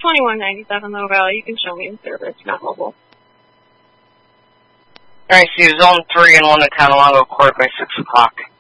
2197 Low Valley. You can show me in service, not mobile. Alright, so Zone 3 and 1 to Catalango Court by 6 o'clock.